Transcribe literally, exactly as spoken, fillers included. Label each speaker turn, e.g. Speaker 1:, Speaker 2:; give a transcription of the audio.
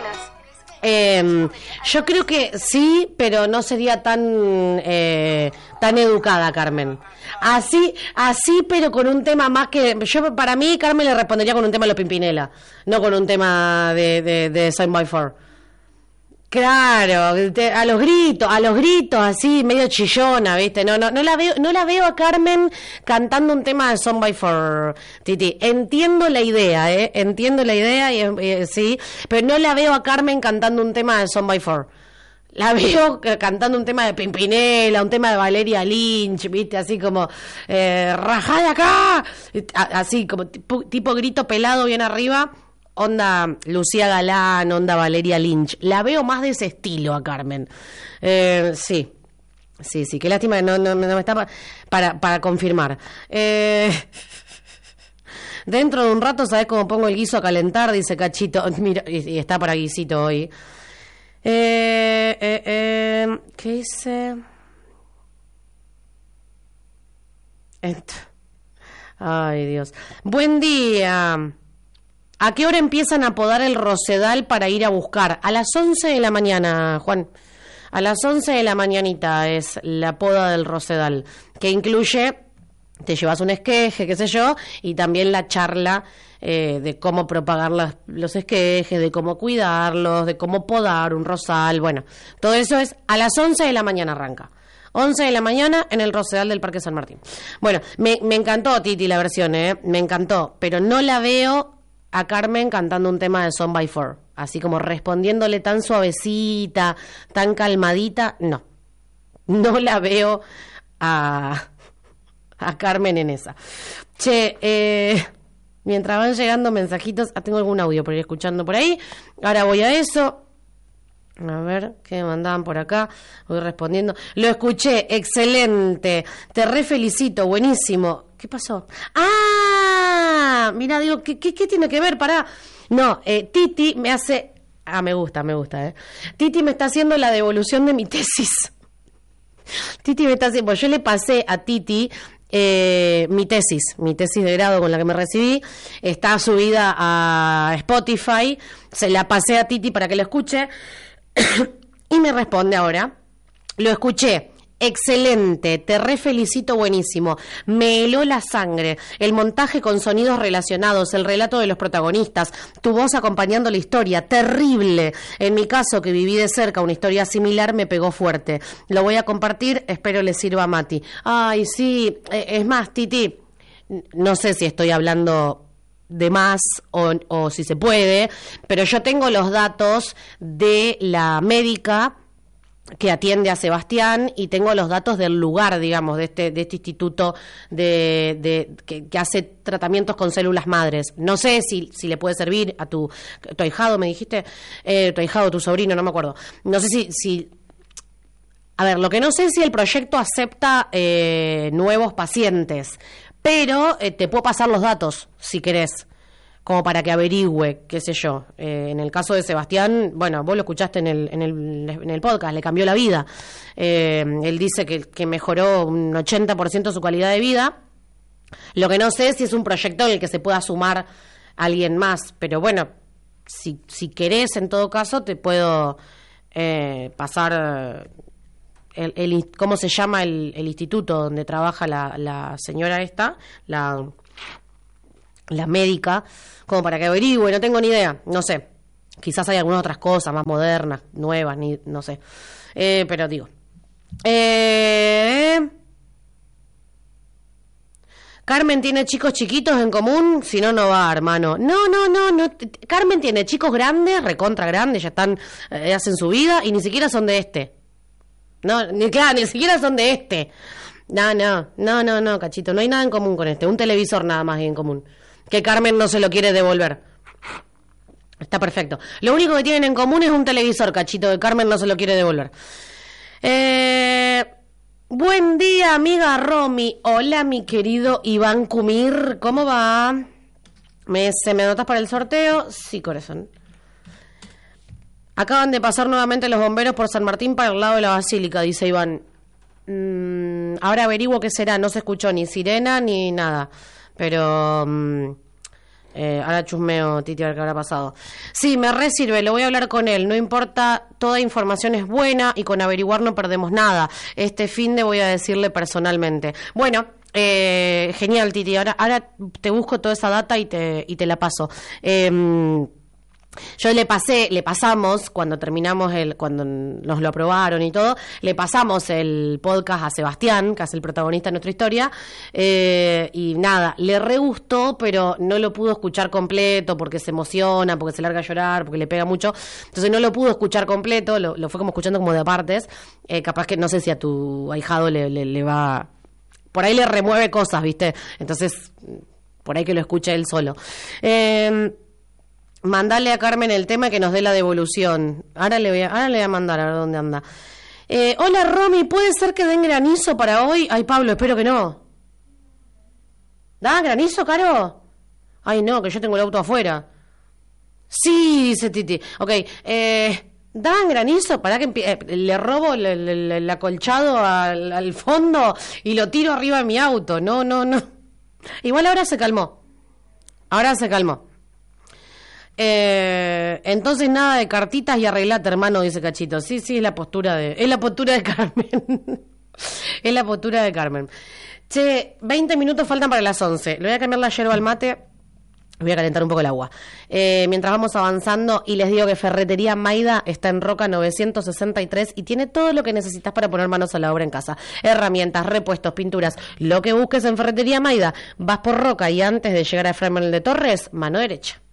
Speaker 1: Eh, yo creo que sí, pero no sería tan eh, tan educada, Carmen. Así, así, pero con un tema más que yo, para mí, Carmen le respondería con un tema de los Pimpinela, no con un tema de de, de Sign by Four. Claro, te, a los gritos, a los gritos, así medio chillona, ¿viste? No, no, no la veo, no la veo a Carmen cantando un tema de Song by Four, Titi. Entiendo la idea, eh, entiendo la idea y eh, sí, pero no la veo a Carmen cantando un tema de Song by Four. La veo cantando un tema de Pimpinela, un tema de Valeria Lynch, ¿viste? Así como, eh, rajá de acá, así como tipo, tipo grito pelado bien arriba. Onda Lucía Galán, onda Valeria Lynch. La veo más de ese estilo a Carmen. Eh, sí, sí, sí. Qué lástima que no, no, no me está pa- para, para confirmar. Eh, dentro de un rato, ¿sabés cómo pongo el guiso a calentar? Dice Cachito. Mira, y, y está para guisito hoy. Eh, eh, eh, ¿Qué dice? Ent- Ay, Dios. Buen día. ¿A qué hora empiezan a podar el rosedal para ir a buscar? A las once de la mañana, Juan. A las once de la mañanita es la poda del rosedal, que incluye, te llevas un esqueje, qué sé yo, y también la charla eh, de cómo propagar las, los esquejes, de cómo cuidarlos, de cómo podar un rosal. Bueno, todo eso es a las once de la mañana arranca. once de la mañana en el Rosedal del Parque San Martín. Bueno, me, me encantó, Titi, la versión, ¿eh? Me encantó, pero no la veo a Carmen cantando un tema de Song by Four, así como respondiéndole tan suavecita, tan calmadita, no, no la veo a, a Carmen en esa. Che, eh, mientras van llegando mensajitos, ah, tengo algún audio por ir escuchando por ahí, ahora voy a eso. A ver, ¿qué me mandaban por acá? Voy respondiendo. Lo escuché, excelente, te re felicito, buenísimo. ¿Qué pasó? ¡Ah! Mira, digo, ¿qué, qué, qué tiene que ver? Pará. No, eh, Titi me hace... Ah, me gusta, me gusta, ¿eh? Titi me está haciendo la devolución de mi tesis. Titi me está haciendo... Pues yo le pasé a Titi eh, mi tesis, mi tesis de grado con la que me recibí. Está subida a Spotify. Se la pasé a Titi para que lo escuche. Y me responde ahora. Lo escuché. Excelente, te re felicito, buenísimo. Me heló la sangre. El montaje con sonidos relacionados, el relato de los protagonistas, tu voz acompañando la historia, terrible. En mi caso, que viví de cerca una historia similar, me pegó fuerte. Lo voy a compartir, espero le sirva a Mati. Ay, sí, es más, Titi, no sé si estoy hablando de más o, o si se puede, pero yo tengo los datos de la médica que atiende a Sebastián y tengo los datos del lugar, digamos, de este de este instituto de, de que, que hace tratamientos con células madres. No sé si si le puede servir a tu tu ahijado, me dijiste, eh, tu ahijado, tu sobrino, no me acuerdo. No sé si si a ver, lo que no sé es si el proyecto acepta eh, nuevos pacientes, pero eh, te puedo pasar los datos si querés, como para que averigüe, qué sé yo. Eh, en el caso de Sebastián, bueno, vos lo escuchaste en el en el, en el podcast, le cambió la vida. Eh, él dice que, que mejoró un ochenta por ciento su calidad de vida. Lo que no sé es si es un proyecto en el que se pueda sumar alguien más, pero bueno, si, si querés, en todo caso, te puedo eh, pasar... El, el, ¿Cómo se llama el, el instituto donde trabaja la, la señora esta? La... la médica, como para que averigüe, no tengo ni idea, no sé, quizás hay algunas otras cosas más modernas, nuevas, ni no sé, eh, pero digo, eh... Carmen tiene chicos chiquitos en común, si no, no va, hermano. No, no, no, no. Carmen tiene chicos grandes, recontra grandes, ya están, eh, hacen su vida y ni siquiera son de este. No, ni claro, ni siquiera son de este. No, no, no, no, no, Cachito, no hay nada en común con este, un televisor nada más hay en común. Que Carmen no se lo quiere devolver. Está perfecto. Lo único que tienen en común es un televisor, Cachito, que Carmen no se lo quiere devolver. Eh, buen día, amiga Romy. Hola, mi querido Iván Cumir. ¿Cómo va? ¿Me, ¿Se me anotas para el sorteo? Sí, corazón. Acaban de pasar nuevamente los bomberos por San Martín para el lado de la Basílica, dice Iván. Mm, ahora averiguo qué será. No se escuchó ni sirena ni nada. Pero, Eh, ahora chusmeo, Titi, a ver qué habrá pasado. Sí, me re sirve, lo voy a hablar con él. No importa, toda información es buena y con averiguar no perdemos nada. Este fin de voy a decirle personalmente. Bueno, eh, genial, Titi. Ahora, ahora te busco toda esa data y te, y te la paso. Eh, Yo le pasé, le pasamos, cuando terminamos el, cuando nos lo aprobaron y todo, le pasamos el podcast a Sebastián, que es el protagonista de nuestra historia, eh, y nada, le re gustó, pero no lo pudo escuchar completo porque se emociona, porque se larga a llorar, porque le pega mucho, entonces no lo pudo escuchar completo, lo, lo fue como escuchando como de partes, eh, capaz que no sé si a tu ahijado le, le, le va, por ahí le remueve cosas, ¿viste? Entonces, por ahí que lo escuche él solo. Eh... Mandale a Carmen el tema que nos dé la devolución. Ahora le voy a, ahora le voy a mandar a ver dónde anda. Eh, hola, Romy, ¿puede ser que den granizo para hoy? Ay, Pablo, espero que no. ¿Da granizo, Caro? Ay, no, que yo tengo el auto afuera. Sí, dice Titi. Ok, eh, ¿dan granizo? Para que empie- eh, le robo el, el- el- el acolchado al, al fondo y lo tiro arriba de mi auto. No, no, no. Igual ahora se calmó. Ahora se calmó. Eh, entonces nada de cartitas y arreglate, hermano, dice Cachito. Sí, sí, es la postura de, es la postura de Carmen. Es la postura de Carmen. Che, veinte minutos faltan para las once. Le voy a cambiar la yerba al mate. Voy a calentar un poco el agua. Eh, mientras vamos avanzando, y les digo que Ferretería Maida está en Roca novecientos sesenta y tres y tiene todo lo que necesitas para poner manos a la obra en casa. Herramientas, repuestos, pinturas, lo que busques en Ferretería Maida. Vas por Roca y antes de llegar a Efraín Manuel de Torres, mano derecha.